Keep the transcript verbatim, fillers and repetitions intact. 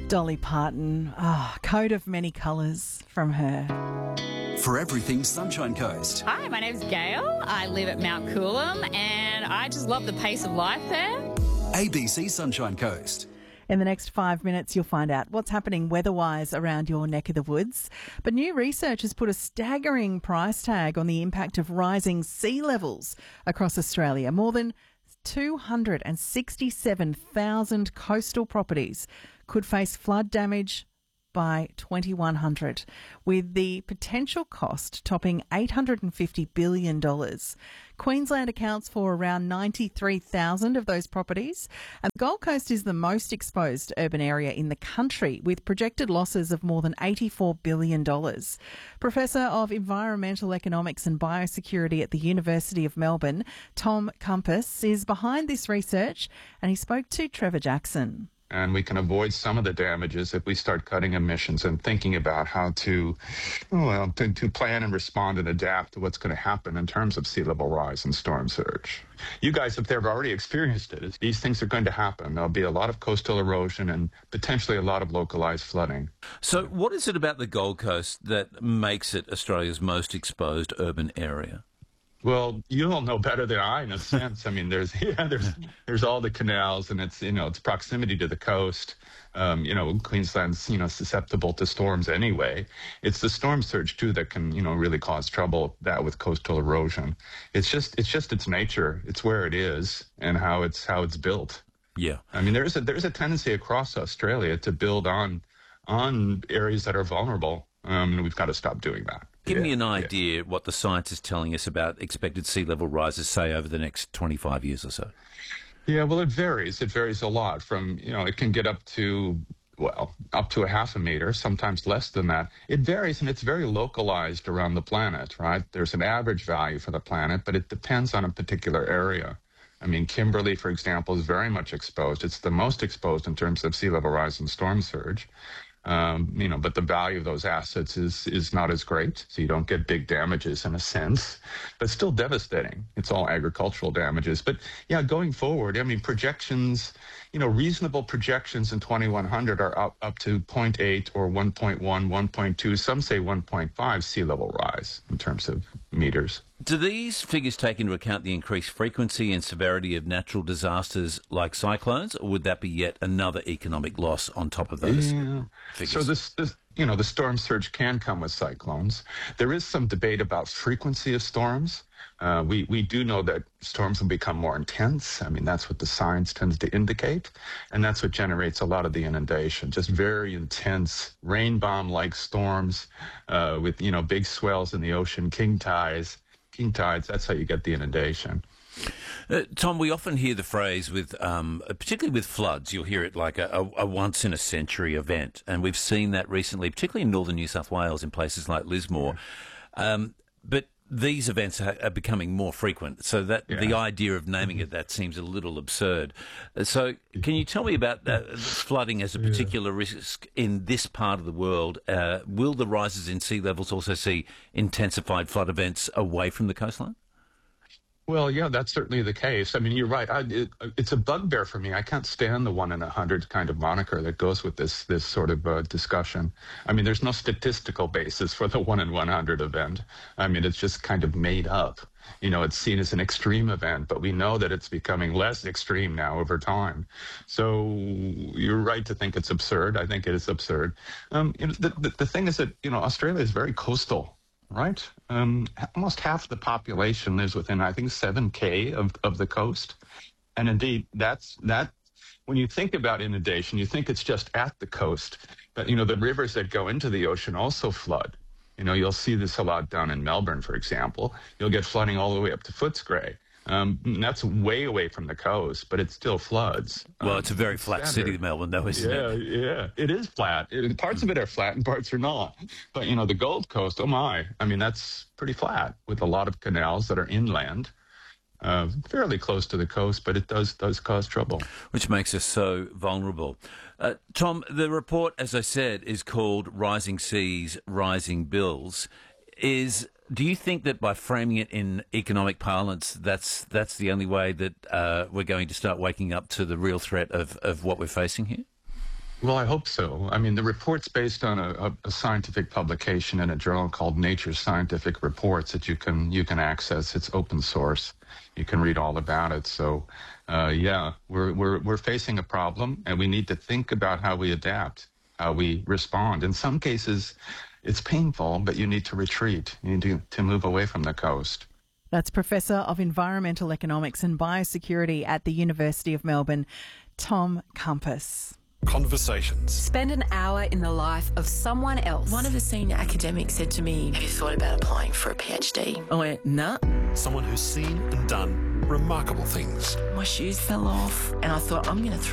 Dolly Parton, ah, oh, coat of many colours from her. For everything Sunshine Coast. Hi, my name's Gail. I live at Mount Coolum and I just love the pace of life there. A B C Sunshine Coast. In the next five minutes, you'll find out what's happening weather-wise around your neck of the woods. But new research has put a staggering price tag on the impact of rising sea levels across Australia. More than two hundred sixty-seven thousand coastal properties could face flood damage by twenty-one hundred, with the potential cost topping eight hundred fifty billion dollars. Queensland accounts for around ninety-three thousand of those properties, and the Gold Coast is the most exposed urban area in the country, with projected losses of more than eighty-four billion dollars. Professor of Environmental Economics and Biosecurity at the University of Melbourne, Tom Compass, is behind this research, and he spoke to Trevor Jackson. And we can avoid some of the damages if we start cutting emissions and thinking about how to, well, to, to plan and respond and adapt to what's going to happen in terms of sea level rise and storm surge. You guys up there have already experienced it. These things are going to happen. There'll be a lot of coastal erosion and potentially a lot of localized flooding. So what is it about the Gold Coast that makes it Australia's most exposed urban area? Well, you all know better than I, in a sense. I mean, there's yeah, there's there's all the canals, and it's you know it's proximity to the coast. Um, you know, Queensland's you know susceptible to storms anyway. It's the storm surge too that can you know really cause trouble. That with coastal erosion, it's just it's just its nature. It's where it is and how it's how it's built. Yeah, I mean, there's a there's a tendency across Australia to build on on areas that are vulnerable, um, and we've got to stop doing that. Give yeah, me an yeah. idea what the science is telling us about expected sea level rises, say, over the next twenty-five years or so. Yeah, well, it varies. It varies a lot from, you know, it can get up to, well, up to a half a meter, sometimes less than that. It varies, and it's very localized around the planet, right? There's an average value for the planet, but it depends on a particular area. I mean, Kimberley, for example, is very much exposed. It's the most exposed in terms of sea level rise and storm surge. Um, you know, but the value of those assets is is not as great, so you don't get big damages in a sense, but still devastating. It's all agricultural damages. But yeah, going forward, I mean, projections, you know, reasonable projections in twenty-one hundred are up, up to zero point eight or one point one, one point two, some say one point five sea level rise in terms of meters. Do these figures take into account the increased frequency and severity of natural disasters like cyclones, or would that be yet another economic loss on top of those yeah. figures? So this, this, you know, the storm surge can come with cyclones. There is some debate about frequency of storms. Uh, we, we do know that storms will become more intense. I mean, that's what the science tends to indicate. And that's what generates a lot of the inundation, just very intense rain bomb-like storms uh, with, you know, big swells in the ocean, king tides. King tides, that's how you get the inundation. Uh, Tom, we often hear the phrase with, um, particularly with floods, you'll hear it like a, a, a once-in-a-century event. And we've seen that recently, particularly in northern New South Wales, in places like Lismore. Um, but these events are, are becoming more frequent, so that yeah. the idea of naming it that seems a little absurd. Uh, so can you tell me about uh, flooding as a particular yeah. risk in this part of the world? Uh, will the rises in sea levels also see intensified flood events away from the coastline? Well, yeah, that's certainly the case. I mean, you're right. I, it, it's a bugbear for me. I can't stand the one in a hundred kind of moniker that goes with this this sort of uh, discussion. I mean, there's no statistical basis for the one in one hundred event. I mean, it's just kind of made up. You know, it's seen as an extreme event, but we know that it's becoming less extreme now over time. So you're right to think it's absurd. I think it is absurd. Um, you know, the, the, the thing is that, you know, Australia is very coastal. Right? Um, almost half the population lives within, I think, seven K of, of the coast. And indeed, that's that. When you think about inundation, you think it's just at the coast. But, you know, the rivers that go into the ocean also flood. You know, you'll see this a lot down in Melbourne, for example. You'll get flooding all the way up to Footscray. Um, that's way away from the coast, but it still floods. Well, um, it's a very flat standard. City, Melbourne, though, isn't yeah, it? Yeah, yeah. It is flat. It, parts of it are flat and parts are not. But, you know, the Gold Coast, oh my, I mean, that's pretty flat with a lot of canals that are inland. Uh, fairly close to the coast, but it does does cause trouble. Which makes us so vulnerable. Uh, Tom, the report, as I said, is called Rising Seas, Rising Bills. Is do you think that by framing it in economic parlance, that's that's the only way that uh, we're going to start waking up to the real threat of, of what we're facing here? Well, I hope so. I mean, the report's based on a, a, a scientific publication in a journal called Nature Scientific Reports that you can you can access. It's open source. You can read all about it. So, uh, yeah, we're we're we're facing a problem, and we need to think about how we adapt, how we respond. In some cases, it's painful, but you need to retreat. You need to, to move away from the coast. That's Professor of Environmental Economics and Biosecurity at the University of Melbourne, Tom Compass. Conversations. Spend an hour in the life of someone else. One of the senior academics said to me, "Have you thought about applying for a PhD?" I went, "Nah." Someone who's seen and done remarkable things. My shoes fell off and I thought, I'm going to